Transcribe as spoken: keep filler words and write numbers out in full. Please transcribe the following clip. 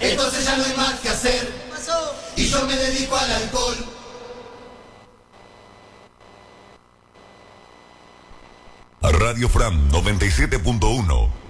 Entonces ya no hay más que hacer. Pasó. Y yo me dedico al alcohol. Radio Fram noventa y siete punto uno